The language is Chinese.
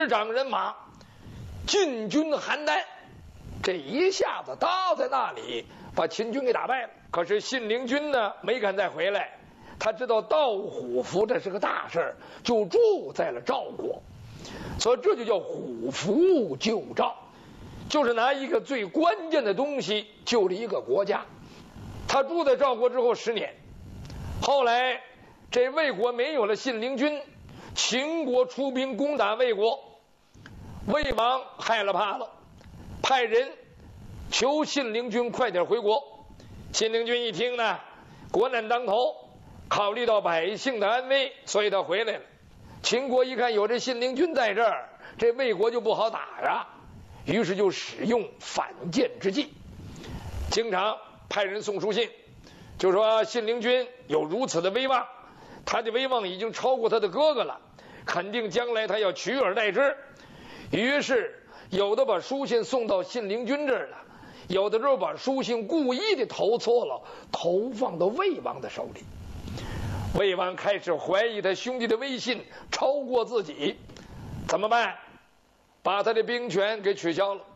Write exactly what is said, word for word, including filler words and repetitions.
掌人马进军邯郸，这一下子倒在那里，把秦军给打败了。可是信陵君呢，没敢再回来。他知道盗虎符这是个大事儿，就住在了赵国。所以这就叫虎符救赵，就是拿一个最关键的东西救了一个国家。他住在赵国之后十年，后来这魏国没有了信陵君，秦国出兵攻打魏国，魏王害了怕了，派人求信陵君快点回国。信陵君一听呢，国难当头，考虑到百姓的安危，所以他回来了。秦国一看有这信陵君在这儿，这魏国就不好打呀，于是就使用反间之计，经常派人送书信，就说信陵君有如此的威望，他的威望已经超过他的哥哥了，肯定将来他要取而代之。于是有的把书信送到信陵君这儿了，有的时候把书信故意的投错了，投放到魏王的手里。魏王开始怀疑他兄弟的威信超过自己，怎么办？把他的兵权给取消了。